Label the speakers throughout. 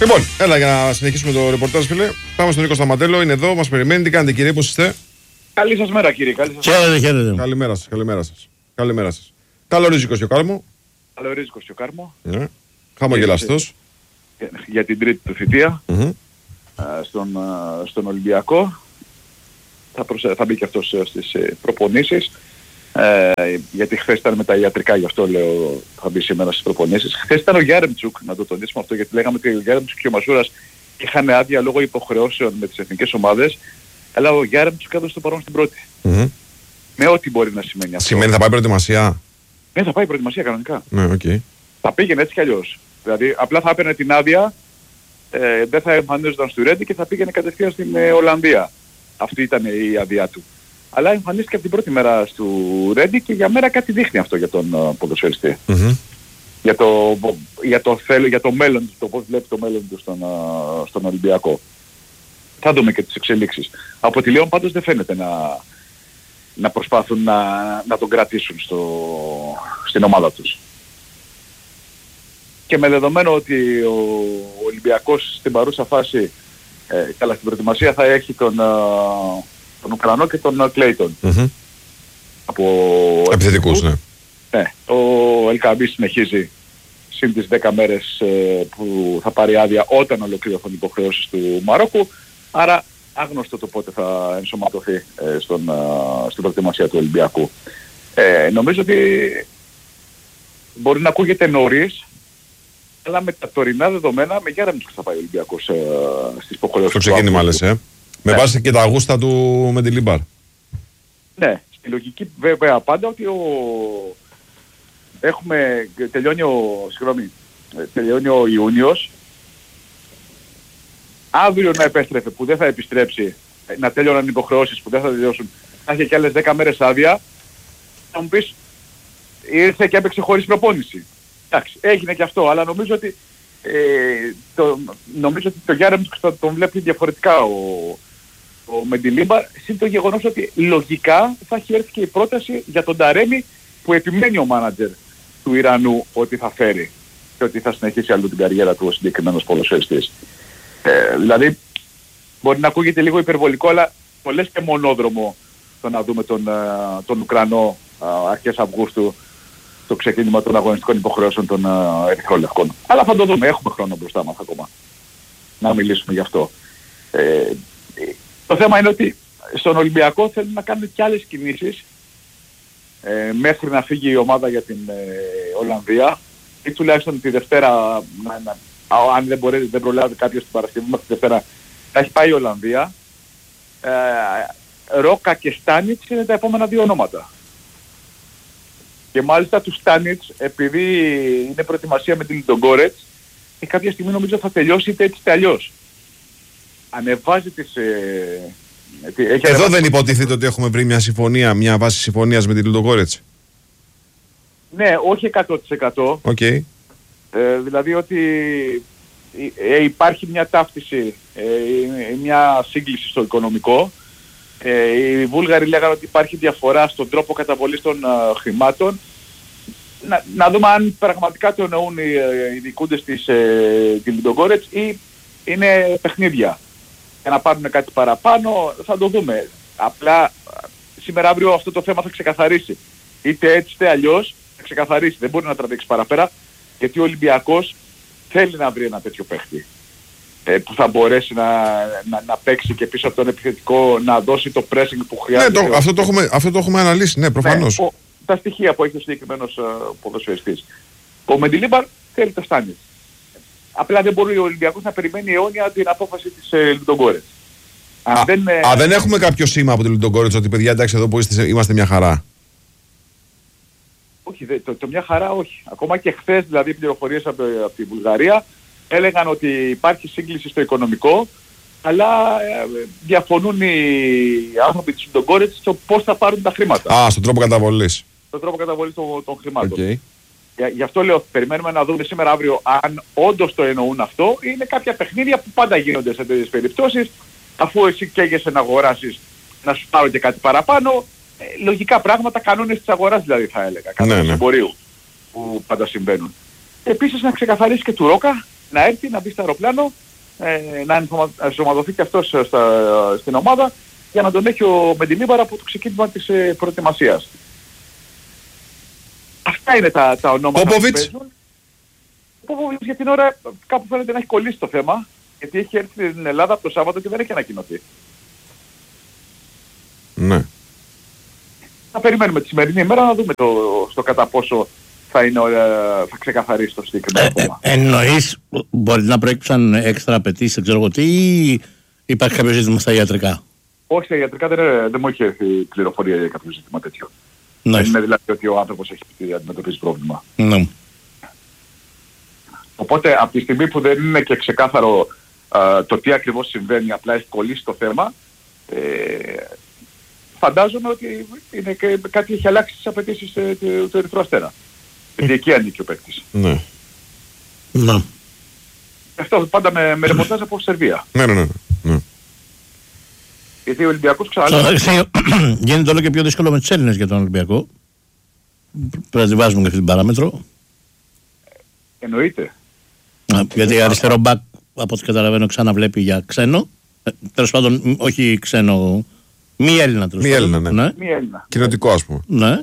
Speaker 1: Λοιπόν, έλα για να συνεχίσουμε το ρεπορτάζ, φίλε. Πάμε στον Νίκο Σταματέλο, είναι εδώ, μας περιμένει. Τι κάνετε, κύριε, πώς είστε?
Speaker 2: Καλή σας μέρα, κύριε.
Speaker 3: Χαίρετε.
Speaker 1: Καλημέρα σας. Καλό ρίζικο στο Κάρμο.
Speaker 2: Καλό ρίζικο στο Κάρμο.
Speaker 1: Χαμογελαστός.
Speaker 2: Για την τρίτη του θητεία. Στον Ολυμπιακό. Θα μπει και αυτός στις προπονήσεις. Γιατί χθες ήταν με τα ιατρικά, γι' αυτό λέω θα μπει σήμερα στις προπονήσεις. Χθες ήταν ο Γιάρεμτσουκ, να το τονίσουμε αυτό, γιατί λέγαμε ότι ο Γιάρεμτσουκ και ο Μασούρας είχαν άδεια λόγω υποχρεώσεων με τις εθνικές ομάδες, αλλά ο Γιάρεμτσουκ έδωσε το παρόν στην πρώτη. Με ό,τι μπορεί να σημαίνει αυτό.
Speaker 1: Σημαίνει θα πάει προετοιμασία?
Speaker 2: Ναι, θα πάει προετοιμασία κανονικά.
Speaker 1: Ναι, okay.
Speaker 2: Θα πήγαινε έτσι κι αλλιώς. Δηλαδή απλά θα έπαιρνε την άδεια, δεν θα εμφανίζονταν στο Ρέντι και θα πήγαινε κατευθείαν στην Ολλανδία. Αυτή ήταν η άδειά του. Αλλά εμφανίστηκε από την πρώτη μέρα του Ρέντι και για μέρα κάτι δείχνει αυτό για τον ποδοσφαιριστή. Για το μέλλον του, το πώς βλέπει το μέλλον του στον Ολυμπιακό. Θα δούμε και τις εξελίξεις. Από τη Λιόν πάντως δεν φαίνεται να προσπάθουν να τον κρατήσουν στην ομάδα τους. Και με δεδομένο ότι ο Ολυμπιακός στην παρούσα φάση, καλά στην προετοιμασία θα έχει τον Ουκρανό και τον Κλέιτον. Από
Speaker 1: επιθετικούς, ναι.
Speaker 2: Ναι, ο Ελκαμπή συνεχίζει συν τις 10 μέρες που θα πάρει άδεια όταν ολοκληρωθούν οι υποχρεώσεις του Μαρόκου, άρα άγνωστο το πότε θα ενσωματωθεί στην προετοιμασία του Ολυμπιακού. Νομίζω ότι μπορεί να ακούγεται νωρίς, αλλά με τα τωρινά δεδομένα με Γιάρεμτσουκ θα πάει ο Ολυμπιακός στις υποχρεώσεις του.
Speaker 1: Στο ξεκίνημα λες, με βάση και τα γούστα του με τη Λίμπαρ. Ναι,
Speaker 2: στη λογική βέβαια πάντα ότι τελειώνει ο Ιούνιος, αύριο να επέστρεφε που δεν θα επιστρέψει, να τέλειωναν οι υποχρεώσεις που δεν θα τελειώσουν, θα είχε και άλλες 10 μέρες άδεια, θα μου πεις ήρθε και έπαιξε χωρίς προπόνηση. Εντάξει, έγινε και αυτό, αλλά νομίζω ότι το Γιάρεμτσουκ τον βλέπει διαφορετικά ο Μεντιλίμπαρ, συν το γεγονός ότι λογικά θα έχει έρθει και η πρόταση για τον Ταρέμι που επιμένει ο μάνατζερ του Ιρανού ότι θα φέρει και ότι θα συνεχίσει αλλού την καριέρα του ο συγκεκριμένος ποδοσφαιριστής. Δηλαδή μπορεί να ακούγεται λίγο υπερβολικό, αλλά πολλές και μονόδρομο το να δούμε τον Ουκρανό αρχές Αυγούστου το ξεκίνημα των αγωνιστικών υποχρεώσεων των ερυθρόλευκων. Αλλά θα το δούμε, έχουμε χρόνο μπροστά μας ακόμα να μιλήσουμε γι' αυτό. Το θέμα είναι ότι στον Ολυμπιακό θέλουν να κάνουν και άλλες κινήσεις μέχρι να φύγει η ομάδα για την Ολλανδία ή τουλάχιστον τη Δευτέρα, αν δεν προλάβει κάποιος την Παρασκευή μέχρι τη Δευτέρα, θα έχει πάει η Ολλανδία. Ρόκα και Στάνιτς είναι τα επόμενα δύο ονόματα. Και μάλιστα του Στάνιτς, επειδή είναι προετοιμασία με την Λουντογκόρετς, και κάποια στιγμή νομίζω θα τελειώσει είτε έτσι είτε αλλιώς. Ανεβάζει τις...
Speaker 1: Εδώ δεν υποτίθεται ότι έχουμε βρει μια βάση συμφωνίας με την Λουντογκόρετς?
Speaker 2: Ναι, όχι 100%.
Speaker 1: Okay.
Speaker 2: Δηλαδή ότι υπάρχει μια ταύτιση, μια σύγκληση στο οικονομικό. Οι Βούλγαροι λέγανε ότι υπάρχει διαφορά στον τρόπο καταβολής των χρημάτων. Να δούμε αν πραγματικά το εννοούν οι δικούντες της Λουντογκόρετς ή είναι παιχνίδια. Για να πάρουν κάτι παραπάνω θα το δούμε. Απλά σήμερα αύριο αυτό το θέμα θα ξεκαθαρίσει. Είτε έτσι είτε αλλιώς θα ξεκαθαρίσει. Δεν μπορεί να τραβήξει παραπέρα, γιατί ο Ολυμπιακός θέλει να βρει ένα τέτοιο παίχτη που θα μπορέσει να παίξει και πίσω από τον επιθετικό, να δώσει το pressing που χρειάζεται.
Speaker 1: Ναι, αυτό το έχουμε αναλύσει, ναι, προφανώς.
Speaker 2: Ναι, τα στοιχεία που έχει ο συγκεκριμένος ποδοσφαιριστής. Ο Μεντιλίμπαρ θέλει το Στάνιτς. Απλά δεν μπορεί ο Ολυμπιακός να περιμένει αιώνια την απόφαση της Λουντογκόρετς.
Speaker 1: Δεν έχουμε κάποιο σήμα από τη Λουντογκόρετς ότι παιδιά εντάξει εδώ που είμαστε μια χαρά?
Speaker 2: Όχι, το μια χαρά όχι. Ακόμα και χθες δηλαδή οι πληροφορίες από τη Βουλγαρία έλεγαν ότι υπάρχει σύγκληση στο οικονομικό, αλλά διαφωνούν οι άνθρωποι της Λουντογκόρετς στο πώς θα πάρουν τα χρήματα.
Speaker 1: Στον τρόπο καταβολής.
Speaker 2: Στον τρόπο καταβολής των χρημάτων. Okay. Γι' αυτό λέω, περιμένουμε να δούμε σήμερα αύριο αν όντως το εννοούν αυτό. Είναι κάποια παιχνίδια που πάντα γίνονται σε τέτοιες περιπτώσεις. Αφού εσύ καίγεσαι να αγοράσεις, να σου πάρω και κάτι παραπάνω, λογικά πράγματα, κανόνες της αγοράς δηλαδή θα έλεγα, κανόνες του εμπορίου που πάντα συμβαίνουν. Επίσης να ξεκαθαρίσει και του Ρόκα να έρθει, να μπει στο αεροπλάνο, να ενσωματωθεί και αυτός στην ομάδα για να τον έχει ο Μεντιλίμπαρα από το ξεκίνημα της προετοιμασίας. Αυτά είναι τα ονόματα που παίζουν. Ο Πόποβιτς για την ώρα κάπου φαίνεται να έχει κολλήσει το θέμα, γιατί έχει έρθει στην Ελλάδα από το Σάββατο και δεν έχει ανακοινωθεί.
Speaker 1: Ναι.
Speaker 2: Θα περιμένουμε τη σημερινή ημέρα να δούμε στο κατά πόσο θα ξεκαθαρίσει το συγκεκριμένο θέμα.
Speaker 3: Εννοείς μπορεί να προέκυψαν έξτρα απαιτήσεις, ξέρω εγώ τι, ή υπάρχει κάποιο ζήτημα στα ιατρικά?
Speaker 2: Όχι, στα ιατρικά δεν μου έχει έρθει πληροφορία για κάποιο ζήτημα τέτοιο.
Speaker 3: Ναι.
Speaker 2: Δεν είναι δηλαδή ότι ο άνθρωπος έχει αντιμετωπίσει πρόβλημα.
Speaker 3: Ναι.
Speaker 2: Οπότε από τη στιγμή που δεν είναι και ξεκάθαρο το τι ακριβώς συμβαίνει, απλά έχει κολλήσει το θέμα, φαντάζομαι ότι είναι και κάτι έχει αλλάξει στις απαιτήσεις του Ερυθρού Αστέρα. Γιατί εκεί ανήκει ο παίκτης.
Speaker 1: Ναι.
Speaker 3: Ναι.
Speaker 2: Αυτό πάντα με ρεπορτάζ από Σερβία.
Speaker 1: Ναι.
Speaker 2: Γιατί ο Ολυμπιακός ξαναλέω.
Speaker 3: Γίνεται όλο και πιο δύσκολο με τους Έλληνες για τον Ολυμπιακό. Πρέπει να τη βάζουμε και αυτή την παράμετρο.
Speaker 2: Εννοείται.
Speaker 3: Γιατί αριστερό μπακ, από ό,τι καταλαβαίνω, ξαναβλέπει για ξένο. Τέλος πάντων, όχι ξένο, μη Έλληνα.
Speaker 1: Μη Έλληνα, ναι.
Speaker 2: Μη Έλληνα.
Speaker 1: Κοινοτικό, ας πούμε.
Speaker 3: Ναι.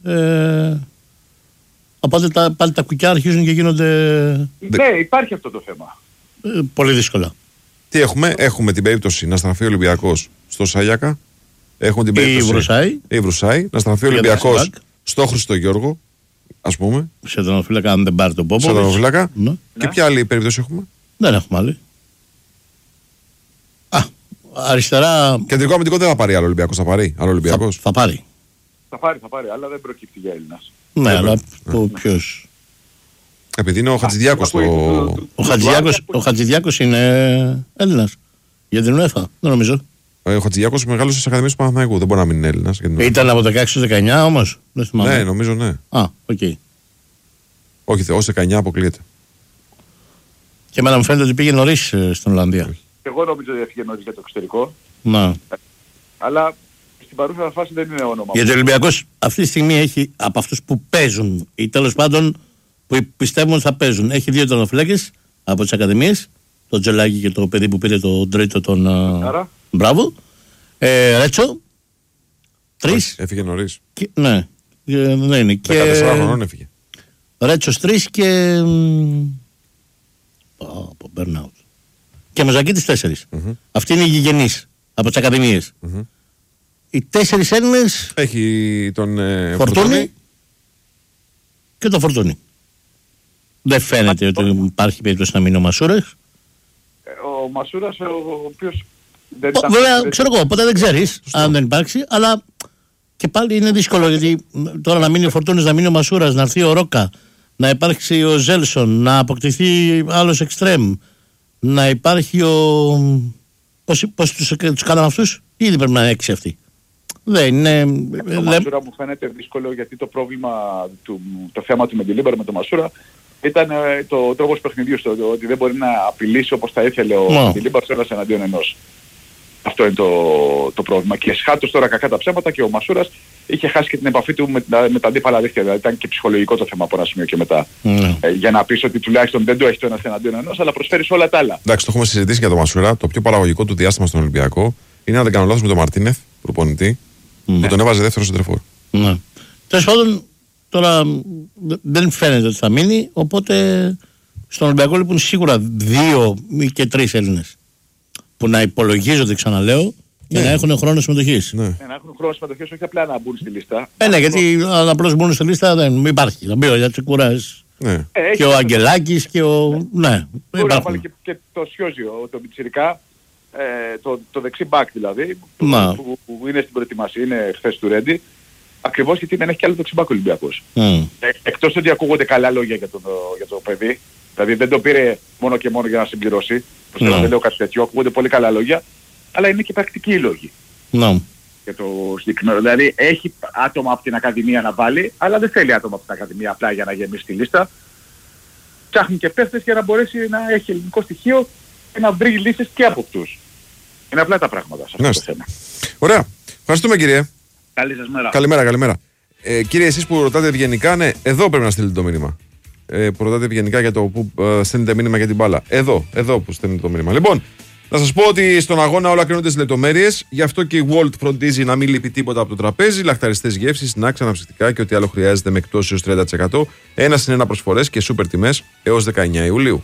Speaker 3: Οπότε πάλι τα κουκιά αρχίζουν και γίνονται
Speaker 2: Ναι, υπάρχει αυτό το θέμα.
Speaker 3: πολύ δύσκολα.
Speaker 1: Τι έχουμε? Έχουμε την περίπτωση να στραφεί ο Ολυμπιακός στο Σάγιακα. Έχουμε την περίπτωση η Βρουσάη να στραφεί ο Ολυμπιακός στο Χριστογιώργο, ας πούμε.
Speaker 3: Σε τερματοφύλακα, αν δεν πάρει τον Πόποβιτς.
Speaker 1: Σε τερματοφύλακα.
Speaker 3: Ναι.
Speaker 1: Και ποια άλλη περίπτωση έχουμε?
Speaker 3: Δεν έχουμε άλλη. Αριστερά.
Speaker 1: Κεντρικό αμυντικό δεν θα πάρει άλλο Ολυμπιακός. Θα πάρει άλλο Ολυμπιακός.
Speaker 3: Θα πάρει.
Speaker 2: Θα πάρει, αλλά δεν προκύπτει για Έλληνας.
Speaker 3: Ναι, αλλά ποιος?
Speaker 1: Επειδή είναι ο Χατζηδιάκος
Speaker 3: Ο Χατζηδιάκος είναι Έλληνας. Για την UEFA, δεν νομίζω.
Speaker 1: Ο Χατζηδιάκος μεγάλωσε στις Ακαδημίες του Παναθηναϊκού. Δεν μπορεί να μην είναι Έλληνας.
Speaker 3: Ήταν από το 16-19 όμως. Δεν θυμάμαι.
Speaker 1: Ναι, νομίζω ναι.
Speaker 3: Οκ.
Speaker 1: Όχι, ως 19 αποκλείεται.
Speaker 3: Και εμένα μου φαίνεται ότι πήγε νωρίς στην Ολλανδία.
Speaker 2: Εγώ νομίζω ότι έφυγε νωρίς για το εξωτερικό.
Speaker 3: Ναι.
Speaker 2: Αλλά στην παρούσα φάση δεν είναι όνομα.
Speaker 3: Γιατί ο Ολυμπιακός αυτή τη στιγμή έχει από αυτούς που παίζουν ή τέλος πάντων που πιστεύουν ότι θα παίζουν. Έχει 2 τερματοφύλακες από τις Ακαδημίες. Το Τζελάκη και το παιδί που πήρε το τρίτο τον. Μπράβο. Ρέτσο. 3.
Speaker 1: Έφυγε νωρίς.
Speaker 3: Ναι. Δεν είναι.
Speaker 1: 14 χρονών έφυγε.
Speaker 3: Ρέτσος 3 και. Από burnout. Και Μοζακίτης 4. Αυτή είναι η γηγενής από τις Ακαδημίες. Οι 4 Έλληνες.
Speaker 1: Έχει τον
Speaker 3: Φορτούνη και τον Φορτούνη. Δεν φαίνεται ότι υπάρχει περίπτωση να μείνει ο Μασούρας.
Speaker 2: Ο Μασούρας, ο οποίος δεν ήταν.
Speaker 3: Βέβαια, ξέρω εγώ, ποτέ δεν ξέρεις αν δεν υπάρξει, αλλά και πάλι είναι δύσκολο γιατί τώρα να μείνει ο Φορτούνης, να μείνει ο Μασούρας, να έρθει ο Ρόκα, να υπάρξει ο Ζέλσον, να αποκτηθεί άλλος εξτρέμ, να υπάρχει ο. Πώς τους κάναμε αυτούς, ήδη πρέπει να είναι 6 αυτοί. Δεν είναι.
Speaker 2: Το Μασούρα μου φαίνεται δύσκολο γιατί το πρόβλημα, το θέμα του Μεντιλίμπαρα με τον Μασούρα ήταν το τρόπος παιχνιδιού, ότι δεν μπορεί να απειλήσει όπως θα ήθελε ο Μεντιλίμπαρα ένας εναντίον ενός. Αυτό είναι το πρόβλημα. Και σχάτως τώρα κακά τα ψέματα και ο Μασούρας είχε χάσει και την επαφή του με τα αντίπαλα δίχτυα. Δηλαδή ήταν και ψυχολογικό το θέμα από ένα σημείο και μετά. Για να πεις ότι τουλάχιστον δεν το έχει το ένας εναντίον ενός, αλλά προσφέρει σε όλα τα άλλα.
Speaker 1: Εντάξει, το έχουμε συζητήσει για τον Μασούρα. Το πιο παραγωγικό του διάστημα στον Ολυμπιακό είναι, αν δεν κάνω λάθος, με τον Μαρτίνεθ, προπονητή, που τον έβαζε δεύτερο σεντερφόρ.
Speaker 3: Ναι. Τέλος πάντων, τώρα δεν φαίνεται ότι θα μείνει, οπότε στον Ολυμπιακό λείπουν σίγουρα 2 ή και 3 Έλληνες. Που να υπολογίζονται, ξαναλέω, για να έχουν χρόνο συμμετοχής.
Speaker 2: Να έχουν χρόνο συμμετοχής, όχι απλά να μπουν στη λίστα.
Speaker 3: Ναι, γιατί αν απλώς μπουν στη λίστα δεν υπάρχει. Θα μπει ο Γιατσικουράς και ο Αγγελάκης και ο. Ναι,
Speaker 2: μπορεί να βάλει και το Σιόζιο, το Πιτσιρικά, το δεξί μπακ δηλαδή, που είναι στην προετοιμασία, είναι χθες του Ρέντι. Ακριβώς γιατί δεν έχει κι άλλο δεξί μπακ ο Ολυμπιακός. Εκτός ότι ακούγονται καλά λόγια για το παιδί. Δηλαδή δεν το πήρε μόνο και μόνο για να συμπληρώσει. Δεν λέω κάτι τέτοιο, ακούγονται πολύ καλά λόγια, αλλά είναι και πρακτικοί οι λόγοι. Για το συγκεκριμένο. Δηλαδή έχει άτομα από την Ακαδημία να βάλει, αλλά δεν θέλει άτομα από την Ακαδημία απλά για να γεμίσει τη λίστα. Ψάχνει και παίχτες για να μπορέσει να έχει ελληνικό στοιχείο και να βρει λύσεις και από αυτούς. Είναι απλά τα πράγματα σε αυτό το θέμα.
Speaker 1: Ωραία. Ευχαριστούμε, κύριε.
Speaker 2: Καλή σας μέρα.
Speaker 1: Καλημέρα. Κύριε, εσείς που ρωτάτε ευγενικά, ναι, εδώ πρέπει να στείλετε το μήνυμα. που ρωτάτε ευγενικά για το που στέλνετε μήνυμα για την μπάλα. Εδώ που στέλνετε το μήνυμα. Λοιπόν, να σας πω ότι στον αγώνα όλα κρίνονται στις λεπτομέρειες. Γι' αυτό και η Walt φροντίζει να μην λείπει τίποτα από το τραπέζι. Λαχταριστές γεύσεις, snacks, αναψυκτικά και ό,τι άλλο χρειάζεται με εκτόσεις έως 30%. 1+1 προσφορές και σούπερ τιμές έως 19 Ιουλίου.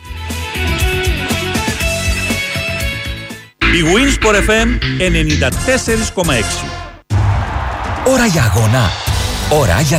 Speaker 4: Η Winsport FM 94,6.
Speaker 5: Ώρα για αγώνα. Ώρα για